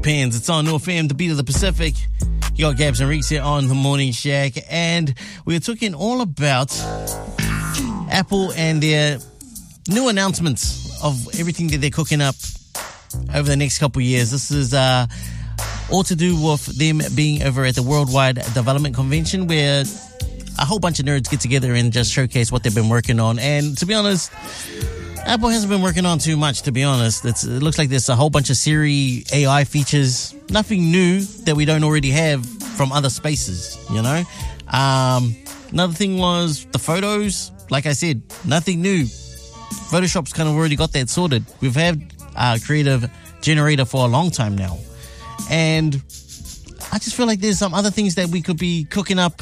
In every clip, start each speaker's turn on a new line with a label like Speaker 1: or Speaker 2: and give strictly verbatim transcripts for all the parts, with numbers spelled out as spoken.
Speaker 1: Depends. It's on New F M, the beat of the Pacific. You got Gabs and Reeks here on the Morning Shack, and we're talking all about Apple and their new announcements of everything that they're cooking up over the next couple of years. This is uh, all to do with them being over at the Worldwide Development Convention, where a whole bunch of nerds get together and just showcase what they've been working on. And to be honest, Apple hasn't been working on too much, to be honest. It's, it looks like there's a whole bunch of Siri A I features. Nothing new that we don't already have from other spaces, you know? Um, another thing was the photos. Like I said, nothing new. Photoshop's kind of already got that sorted. We've had uh, Creative Generator for a long time now. And I just feel like there's some other things that we could be cooking up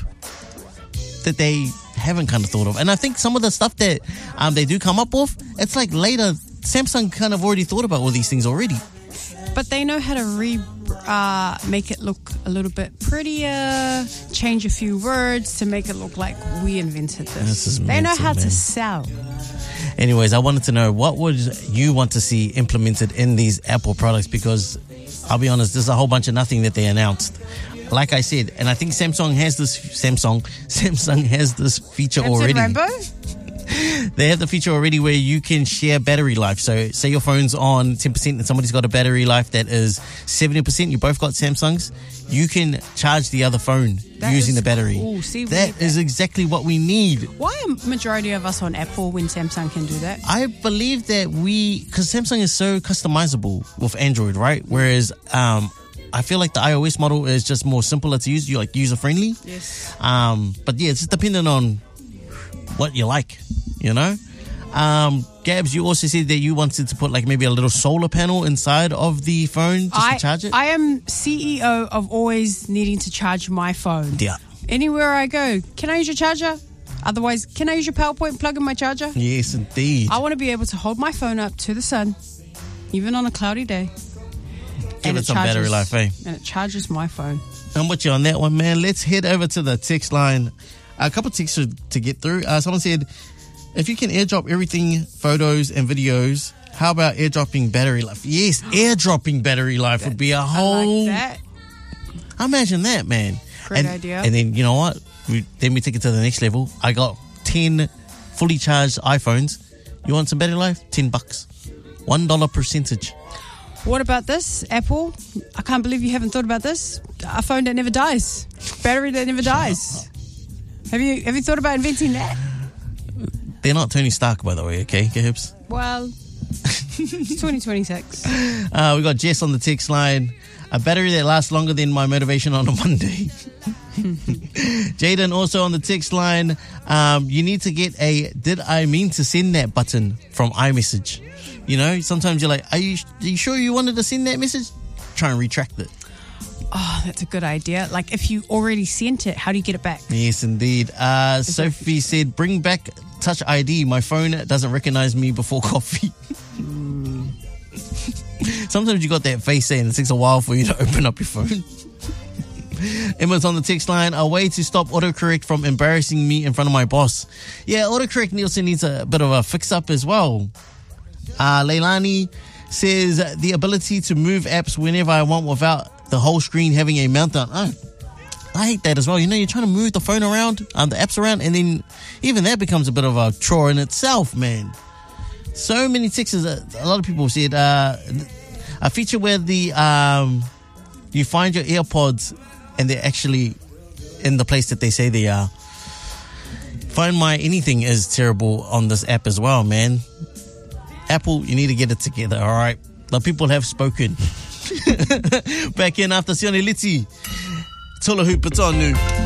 Speaker 1: that they haven't kind of thought of. And I think some of the stuff that um, they do come up with, it's like later, Samsung kind of already thought about all these things already.
Speaker 2: But they know how to re uh, make it look a little bit prettier, change a few words to make it look like we invented this.
Speaker 1: This is
Speaker 2: they know
Speaker 1: mental,
Speaker 2: how
Speaker 1: man.
Speaker 2: to sell.
Speaker 1: Anyways, I wanted to know, what would you want to see implemented in these Apple products? Because I'll be honest, there's a whole bunch of nothing that they announced. Like I said, and I think Samsung has this Samsung Samsung has this feature
Speaker 2: Samsung
Speaker 1: already.
Speaker 2: Rainbow?
Speaker 1: They have the feature already where you can share battery life. So say your phone's on ten percent and somebody's got a battery life that is seventy percent. You both got Samsungs. You can charge the other phone
Speaker 2: That
Speaker 1: using
Speaker 2: is
Speaker 1: the battery.
Speaker 2: cool. See, we
Speaker 1: that
Speaker 2: need
Speaker 1: is
Speaker 2: that.
Speaker 1: exactly what we need.
Speaker 2: Why are majority of us on Apple when Samsung can do that?
Speaker 1: I believe that we, because Samsung is so customizable with Android, right? Whereas um, I feel like the iOS model is just more simpler to use, you like user friendly.
Speaker 2: Yes.
Speaker 1: Um, but yeah, it's just dependent on what you like, you know? Um, Gabs, you also said that you wanted to put like maybe a little solar panel inside of the phone just
Speaker 2: I,
Speaker 1: to charge it.
Speaker 2: I am C E O of always needing to charge my phone.
Speaker 1: Yeah.
Speaker 2: Anywhere I go, can I use your charger? Otherwise, can I use your PowerPoint plug in my charger?
Speaker 1: Yes, indeed.
Speaker 2: I want to be able to hold my phone up to the sun, even on a cloudy day.
Speaker 1: Give it some battery life, eh?
Speaker 2: And it charges my phone.
Speaker 1: I'm with you on that one, man. Let's head over to the text line. A couple of texts to get through. Uh, someone said, if you can airdrop everything, photos and videos, how about airdropping battery life? Yes, airdropping battery life
Speaker 2: That,
Speaker 1: would be a
Speaker 2: I
Speaker 1: whole...
Speaker 2: like that.
Speaker 1: Imagine that, man.
Speaker 2: Great
Speaker 1: and,
Speaker 2: idea.
Speaker 1: And then, you know what? We, then we take it to the next level. I got ten fully charged iPhones. You want some battery life? ten bucks. one dollar percentage.
Speaker 2: What about this, Apple? I can't believe you haven't thought about this. A phone that never dies. Battery that never dies. Have you have you thought about inventing that?
Speaker 1: They're not Tony Stark, by the way, okay, Gibbs?
Speaker 2: Well, it's twenty twenty-six.
Speaker 1: Uh, we got Jess on the text line. A battery that lasts longer than my motivation on a Monday. Jaden also on the text line. Um, you need to get a did I mean to send that button from iMessage. You know, sometimes you're like, are you, are you sure you wanted to send that message? Try and retract it.
Speaker 2: Oh, that's a good idea. Like, if you already sent it, how do you get it back?
Speaker 1: Yes, indeed. Uh, Sophie said, bring back Touch I D. My phone doesn't recognize me before coffee.
Speaker 2: Mm.
Speaker 1: Sometimes you got that face saying it takes a while for you to open up your phone. Emma's on the text line. A way to stop autocorrect from embarrassing me in front of my boss. Yeah, autocorrect, Nielsen, needs a bit of a fix-up as well. Uh, Leilani says, the ability to move apps whenever I want without the whole screen having a meltdown. Oh, I hate that as well. You know, you're trying to move the phone around, um, the apps around, and then even that becomes a bit of a chore in itself, man. So many texts. Uh, a lot of people said uh, a feature where the um, you find your AirPods and they're actually in the place that they say they are. Find My Anything is terrible on this app as well, man. Apple, you need to get it together, all right? The people have spoken. Back in after Sione Litsi. Tola Hoop, it's on new.